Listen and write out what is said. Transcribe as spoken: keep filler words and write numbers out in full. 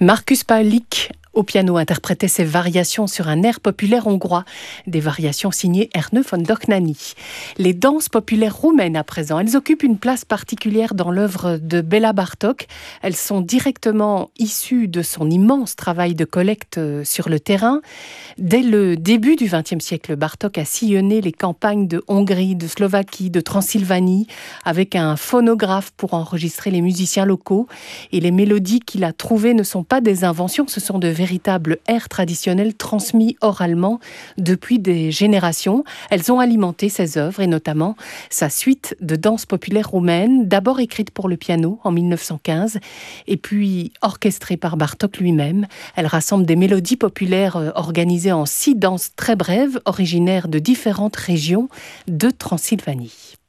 Markus Paulik, au piano, interprétait ses variations sur un air populaire hongrois, des variations signées Ernő von Dohnányi. Les danses populaires roumaines, à présent, elles occupent une place particulière dans l'œuvre de Béla Bartók. Elles sont directement issues de son immense travail de collecte sur le terrain. Dès le début du vingtième siècle, Bartók a sillonné les campagnes de Hongrie, de Slovaquie, de Transylvanie, avec un phonographe pour enregistrer les musiciens locaux. Et les mélodies qu'il a trouvées ne sont pas des inventions, ce sont de véritables airs traditionnels transmis oralement depuis des générations. Elles ont alimenté ses œuvres et notamment sa suite de danses populaires roumaines, d'abord écrite pour le piano en mille neuf cent quinze et puis orchestrée par Bartók lui-même. Elle rassemble des mélodies populaires organisées en six danses très brèves, originaires de différentes régions de Transylvanie.